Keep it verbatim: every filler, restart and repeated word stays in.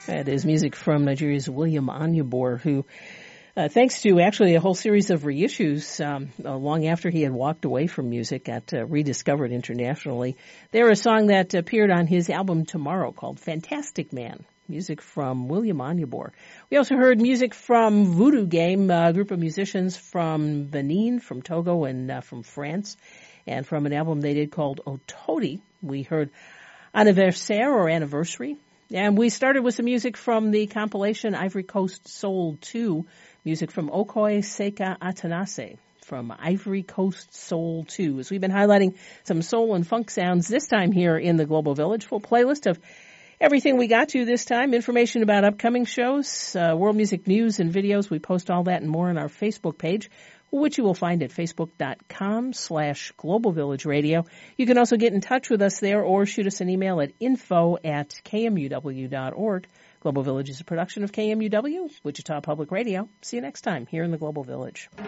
That is music from Nigeria's William Anyabor, who, uh, thanks to actually a whole series of reissues, um, uh, long after he had walked away from music, got uh, rediscovered internationally. They're a song that appeared on his album Tomorrow called Fantastic Man. Music from William Anyabor. We also heard music from Voodoo Game, a group of musicians from Benin, from Togo, and uh, from France. And from an album they did called Otodi, we heard Anniversaire or Anniversary. And we started with some music from the compilation Ivory Coast Soul two, music from Okoye Seka Atanase, from Ivory Coast Soul two. As we've been highlighting some soul and funk sounds this time here in the Global Village. Full playlist of everything we got to this time, information about upcoming shows, uh, world music news and videos. We post all that and more on our Facebook page, which you will find at facebook.com slash Global Village Radio. You can also get in touch with us there or shoot us an email at info at kmuw.org. Global Village is a production of K M U W, Wichita Public Radio. See you next time here in the Global Village.